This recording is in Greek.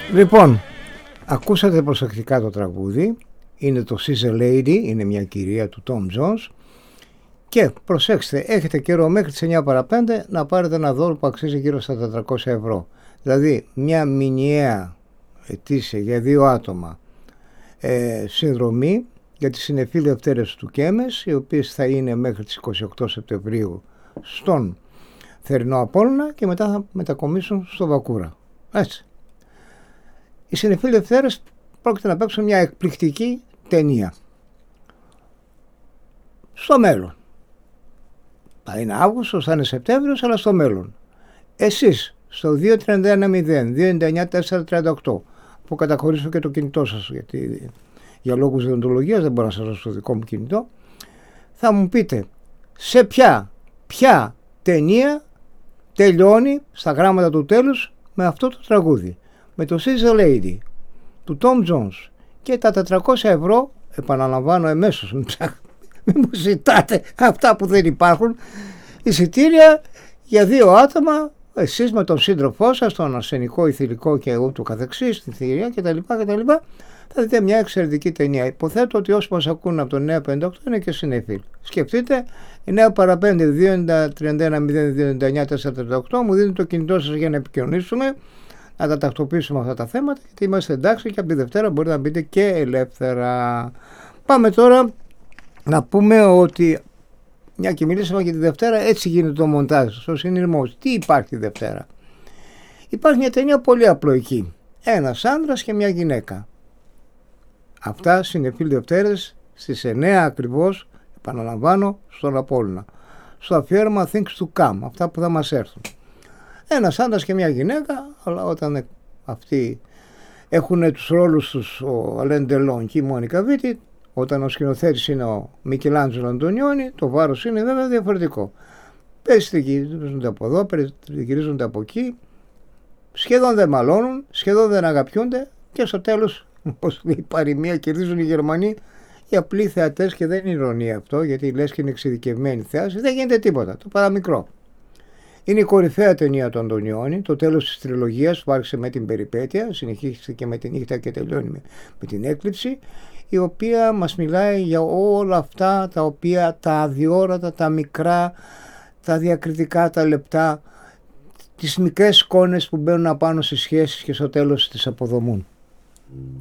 Λοιπόν, ακούσατε προσεκτικά το τραγούδι. Είναι το She's a Lady, είναι μια κυρία του Tom Jones. Και προσέξτε, έχετε καιρό μέχρι τις 9 παρα 5 να πάρετε ένα δώρο που αξίζει γύρω στα 400 ευρώ. Δηλαδή μια μηνιαία ετήσια για 2 άτομα συνδρομή για τις συνεφή Δευτέρες του Κέμες, οι οποίες θα είναι μέχρι τις 28 Σεπτεμβρίου στον Θερινό Απόλλωνα και μετά θα μετακομίσουν στο Βακούρα. Έτσι. Οι συνεφή Δευτέρες πρόκειται να παίξουν μια εκπληκτική ταινία στο μέλλον. Θα είναι Αύγουστος, θα είναι Σεπτέμβριος, αλλά στο μέλλον. Εσείς στο 231-0-299-438 που καταχωρήσω και το κινητό σας, γιατί για λόγους δεοντολογίας δεν μπορώ να σας δώσω το δικό μου κινητό, θα μου πείτε σε ποια ταινία τελειώνει στα γράμματα του τέλους με αυτό το τραγούδι, με το She's a Lady του Tom Jones, και τα 400 ευρώ, επαναλαμβάνω εμέσως, μην μου ζητάτε αυτά που δεν υπάρχουν, εισιτήρια για 2 άτομα, εσείς με τον σύντροφό σας, τον αρσενικό, ηθηλικό και ούτω καθεξής, την θηρία κτλ. Θα δείτε μια εξαιρετική ταινία. Υποθέτω ότι όσοι μας ακούν από το 958 είναι και συνεφίλ. Σκεφτείτε, 9 παρα 5, 2-31-0-299-438, μου δίνει το κινητό σας για να επικοινωνήσουμε, να τα τακτοποιήσουμε αυτά τα θέματα, γιατί είμαστε εντάξει και από τη Δευτέρα μπορείτε να μπείτε και ελεύθερα. Πάμε τώρα να πούμε ότι, μια και μιλήσαμε για τη Δευτέρα, έτσι γίνεται το μοντάζ, στο συνειρμός. Τι υπάρχει τη Δευτέρα? Υπάρχει μια ταινία πολύ απλοϊκή. Ένας άντρας και μια γυναίκα. Αυτά συνεφίλ Δευτέρες στις 9 ακριβώς, επαναλαμβάνω, στον Απόλλωνα. Στο αφιέρωμα Things to Come, αυτά που θα μας έρθουν. Ένας άντρας και μια γυναίκα, αλλά όταν αυτοί έχουν τους ρόλους τους, ο Αλέν Ντελόν και η Μόνικα Βίτη, όταν ο σκηνοθέτης είναι ο Μικελάντζελο Αντωνιόνι, το βάρος είναι βέβαια διαφορετικό. Περιστριγυρίζονται από εδώ, περιστριγυρίζονται από εκεί, σχεδόν δεν μαλώνουν, σχεδόν δεν αγαπιούνται και στο τέλος, όπως λέει η παροιμία, κερδίζουν οι Γερμανοί, οι απλοί θεατές, και δεν είναι ηρωνία αυτό, γιατί λες και είναι εξειδικευμένη θέαση, δεν γίνεται τίποτα, το παραμικρό. Είναι η κορυφαία ταινία του Αντωνιόνι, το τέλος της τριλογίας που άρχισε με την περιπέτεια, συνεχίστηκε και με τη νύχτα και τελειώνει με την έκλειψη, η οποία μας μιλάει για όλα αυτά τα οποία, τα αδιόρατα, τα μικρά, τα διακριτικά, τα λεπτά, τις μικρές σκόνες που μπαίνουν απάνω στις σχέσεις και στο τέλος τις αποδομούν.